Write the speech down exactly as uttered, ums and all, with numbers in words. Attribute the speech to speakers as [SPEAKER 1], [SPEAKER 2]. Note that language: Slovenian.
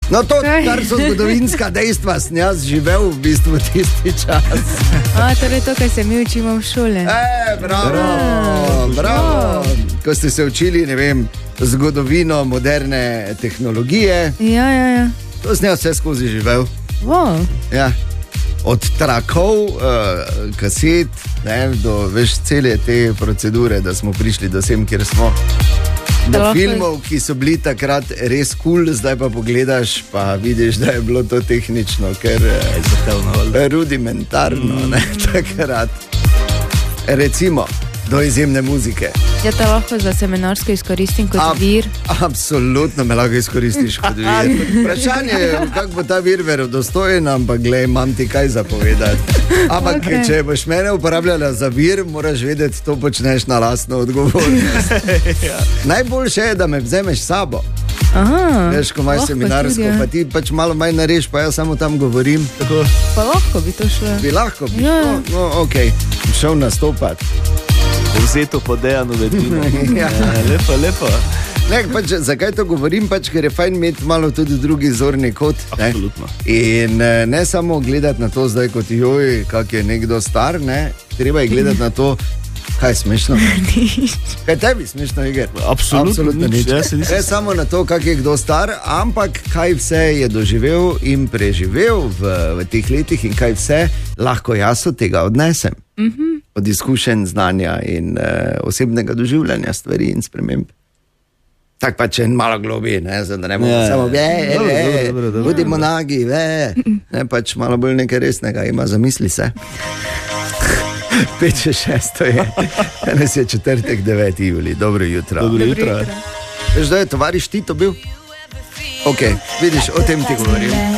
[SPEAKER 1] No to, kar so zgodovinska dejstva, sem jaz živel v bistvu tisti čas.
[SPEAKER 2] A, torej to, kar se mi učimo v šole.
[SPEAKER 1] E, bravo, bravo, bravo. Ko ste se učili, ne vem, zgodovino moderne tehnologije.
[SPEAKER 2] Ja, ja, ja.
[SPEAKER 1] To sem jaz vse skozi živel.
[SPEAKER 2] Wow.
[SPEAKER 1] Ja. Od trakov, uh, kaset, ne, do veš cele te procedure, da smo prišli do sem, kjer smo. Do
[SPEAKER 2] Da
[SPEAKER 1] filmov, ki so bili takrat res kul, cool, zdaj pa pogledaš, pa vidiš, da je bilo to tehnično, ker je rudimentarno, ne, takrat. Recimo, do izjemne muzike.
[SPEAKER 2] Ja, to lahko za seminarsko izkoristim kot
[SPEAKER 1] Ab,
[SPEAKER 2] vir.
[SPEAKER 1] Absolutno me lahko izkoristiš kot vir. Vprašanje je, kako bo ta vir verodostojen, ampak glej, imam ti kaj zapovedati. Ampak, okay. Če boš mene uporabljala za vir, moraš vedeti, to počneš na lastno odgovornost. Ja. Najboljše je, da me vzameš s sabo.
[SPEAKER 2] Aha,
[SPEAKER 1] veš, ko imaš seminarsko, tudi, ja. Pa ti pač malo manj nareš, pa jaz samo tam govorim. Tako.
[SPEAKER 2] Pa lahko bi to šlo.
[SPEAKER 1] Bi lahko bi.
[SPEAKER 2] Ja.
[SPEAKER 1] No, no, ok, šel nastopati.
[SPEAKER 3] Vzeto po Dejanu Vedrinu. Ja. Lepo, lepo.
[SPEAKER 1] Ne, pač, zakaj to govorim? Pač, ker je fajn imeti malo tudi drugi zorni kot.
[SPEAKER 3] Absolutno.
[SPEAKER 1] In ne samo gledati na to zdaj kot joj, kak je nekdo star, ne? Treba je gledati na to, kaj je smešno. Kaj tebi smešno, Igor?
[SPEAKER 3] Absolutno,
[SPEAKER 1] Absolutno nič.
[SPEAKER 3] nič.
[SPEAKER 1] Ne samo na to, kak je kdo star, ampak kaj vse je doživel in preživel v, v teh letih in kaj vse lahko jaz od tega odnesem.
[SPEAKER 2] Mhm.
[SPEAKER 1] Od izkušenj, znanja in uh, osebnega doživljanja stvari in sprememb. Tako pa če malo globi, ne, da ne bomo ja, samo ve, budimo nagi, ve, ne, pač malo bolj nekaj resnega ima, zamisli se. pet šest je, danes je četrtek, deveti julij, dobro jutro.
[SPEAKER 3] Dobro jutro.
[SPEAKER 1] Veš, da je tovariš Tito bil? Ok, vidiš, o tem ti govorim.